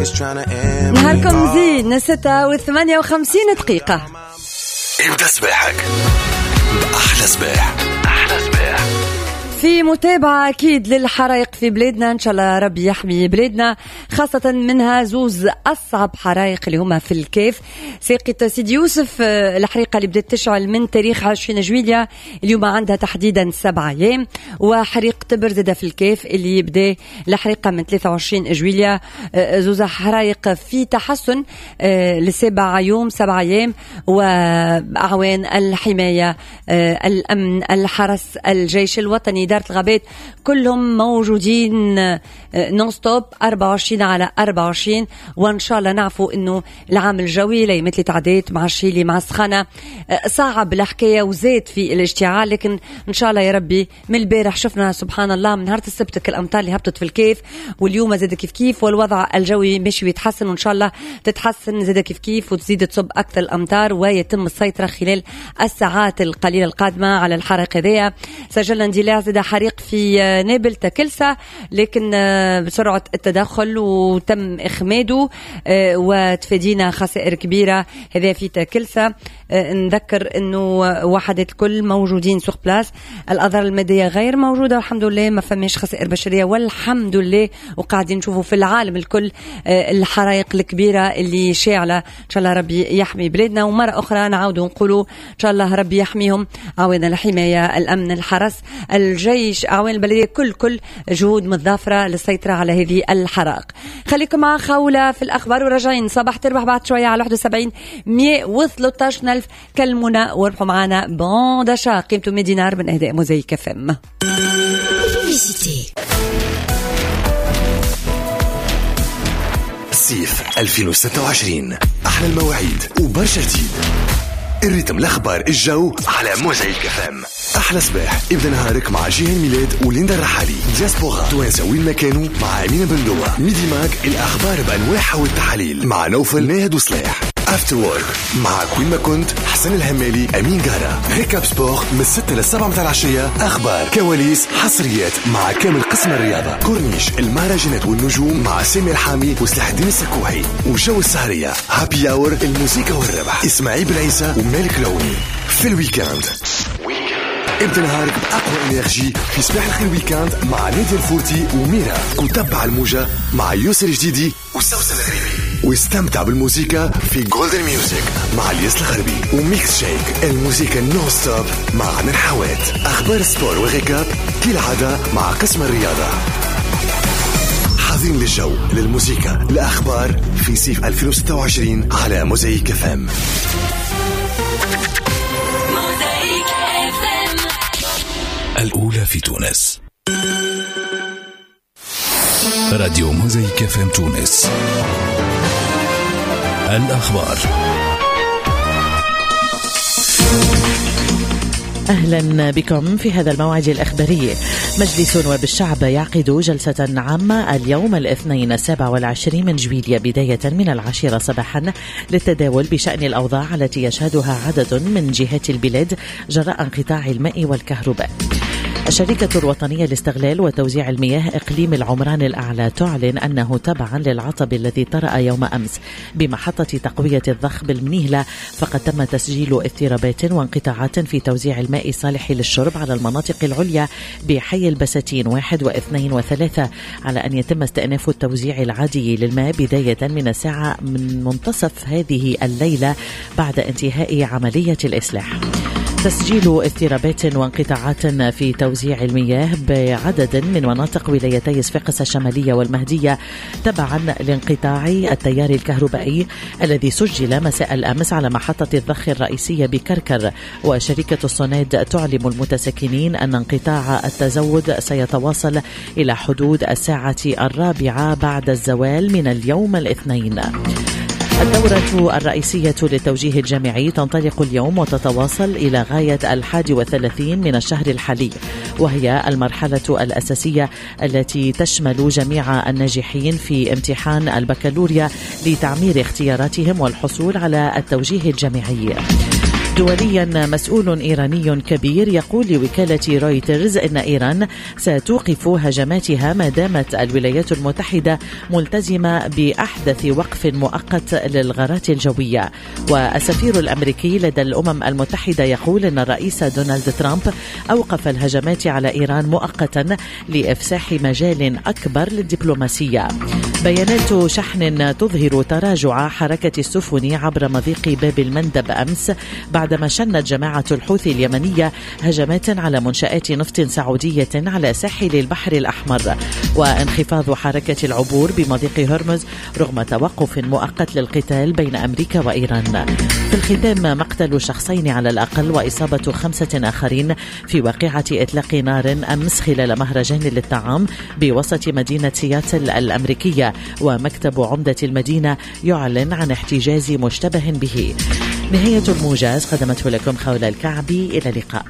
نهاركم زين 6:58 دقيقة. ابدأ صباحك بأحلى صباح. أحلى صباح في متابعة أكيد للحرائق في بلادنا، إن شاء الله ربي يحمي بلادنا، خاصة منها زوز أصعب حرائق اللي هما في الكيف. ساقط سيدي يوسف الحريقة اللي بدأت تشعل من تاريخ 20 جويلية اليوم عندها تحديدا 7 أيام، وحريق تبر زادة في الكيف اللي بدأ الحريقة من 23 جويلية. زوز حرائق في تحسن ل7 يوم 7 أيام، وأعوان الحماية الأمن الحرس الجيش الوطني إدارة الغابات كلهم موجودين نون ستوب 24/24. وإن شاء الله نعرفوا إنه العام الجوي لا يمثل تعديت مع الشيلي مع السخانة صعب الحكاية وزاد في الاشتعال، لكن إن شاء الله يا ربي. من البارح شفنا سبحان الله من نهار السبت الأمطار اللي هبطت في الكيف، واليوم زاد كيف والوضع الجوي ماشي ويتحسن، وإن شاء الله تتحسن زاد كيف وتزيد تصب أكثر الأمطار، ويتم السيطرة خلال الساعات القليلة القادمة على الحرائق هذيا. سجلنا اندلاع زاد حريق في نابل تكلسة، لكن بسرعة التدخل وتم إخماده وتفادينا خسائر كبيرة. هذا في تكلسة. نذكر أنه وحدات الكل موجودين سوق بلاس، الأضرار المادية غير موجودة والحمد لله، ما فماش خسائر بشرية والحمد لله. وقاعدين نشوفوا في العالم الكل الحرائق الكبيرة اللي شاعلة. إن شاء الله ربي يحمي بلادنا، ومرة أخرى نعود ونقولوا إن شاء الله ربي يحميهم. أعوان الحماية الأمن الحرس الجيش أعوان البلدية كل جهود متضافرة للسيطرة على هذه الحرائق. خليكم مع خولة في الأخبار وراجعين. صباح تربح بعد شوية على 71,113,000. كلمونا وربحوا معنا بون داشا قيمته 100 دينار من إهداء موزايك FM. صيف 2026 أحلى المواعيد وبرشا جديد. الريتم الأخبار الجو على موزايك FM. أحلى صباح ابدأ نهارك مع جيهان ميلاد وليندا الرحالي. دياسبورا توانسة وين ما كانوا مع أمينة بندوة. ميدي ماك الأخبار بأنواعها والتحاليل مع نوفل ناهد وصلاح. افتر وورك مع كوين ما كنت حسن الهمالي أمين جارة. ريكاب سبور من 6 ل 7 متاع العشية. أخبار كواليس حصريات مع كامل قسم الرياضة. كورنيش المهرجانات والنجوم مع سامي الحامي وسلاح الدين السكوحي. وجو السهرية هابي أور الموسيقى والربح إسماعيل بن عيسى ومالك لوني. في الويكاند ابدأ نهارك بأقوى إنرجي في صباح الخير ويكاند مع نادية الفورتي وميرا. وتبع الموجة مع يوسر جديدي وسوسن الغريبي. واستمتع بالموسيقى في جولدن ميوزك مع الياس الغربي. وميكس شيك الموسيقى نو ستوب مع عدن حوات. أخبار السبور وغيكاب كالعادة مع قسم الرياضة. حاضرين للجو للموسيقى الأخبار في صيف 2026 على موزايك FM. الأولى في تونس. راديو موزايك FM تونس. الأخبار. أهلا بكم في هذا الموعد الأخباري. مجلس نواب الشعب يعقد جلسة عامة اليوم الاثنين 27 من جويلية بداية من 10 صباحا للتداول بشأن الأوضاع التي يشهدها عدد من جهات البلاد جراء انقطاع الماء والكهرباء. الشركة الوطنية لاستغلال وتوزيع المياه إقليم العمران الأعلى تعلن أنه تبعا للعطب الذي طرأ يوم أمس بمحطة تقوية الضخ بالمنيهلة، فقد تم تسجيل اضطرابات وانقطاعات في توزيع الماء الصالح للشرب على المناطق العليا بحي البساتين 1 و2 و3، على أن يتم استئناف التوزيع العادي للماء بداية من الساعة من منتصف هذه الليلة بعد انتهاء عملية الإصلاح. تسجيل اضطرابات وانقطاعات في توزيع المياه بعدد من مناطق ولايتي صفاقس الشمالية والمهدية تبعا لانقطاع التيار الكهربائي الذي سجل مساء الأمس على محطة الضخ الرئيسية بكركر. وشركة الصناد تعلم المتسكنين أن انقطاع التزود سيتواصل إلى حدود الساعة 4 بعد الزوال من اليوم الاثنين. الدورة الرئيسية للتوجيه الجامعي تنطلق اليوم وتتواصل إلى غاية 31 من الشهر الحالي، وهي المرحلة الأساسية التي تشمل جميع الناجحين في امتحان البكالوريا لتعمير اختياراتهم والحصول على التوجيه الجامعي. دوليا، مسؤول إيراني كبير يقول لوكالة رويترز إن إيران ستوقف هجماتها ما دامت الولايات المتحدة ملتزمة بأحدث وقف مؤقت للغارات الجوية. والسفير الأمريكي لدى الأمم المتحدة يقول إن الرئيس دونالد ترامب أوقف الهجمات على إيران مؤقتا لإفساح مجال أكبر للدبلوماسية. بيانات شحن تظهر تراجع حركة السفن عبر مضيق باب المندب أمس بعدما شنت جماعة الحوثي اليمنية هجمات على منشآت نفط سعودية على ساحل البحر الأحمر، وانخفاض حركة العبور بمضيق هرمز رغم توقف مؤقت للقتال بين أمريكا وإيران. في الختام، مقتل شخصين على الأقل وإصابة 5 آخرين في واقعة إطلاق نار أمس خلال مهرجان للطعام بوسط مدينة سياتل الأمريكية، ومكتب عمدة المدينة يعلن عن احتجاز مشتبه به. نهاية الموجز قدمته لكم خولة الكعبي. إلى اللقاء.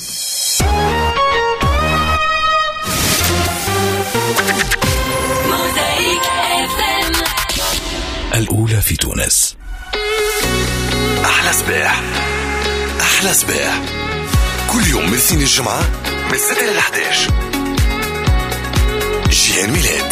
الأولى في تونس. أحلى صباح، أحلى صباح، كل يوم من الاثنين الجمعة من 6 ل 11. جيهان ميلاد.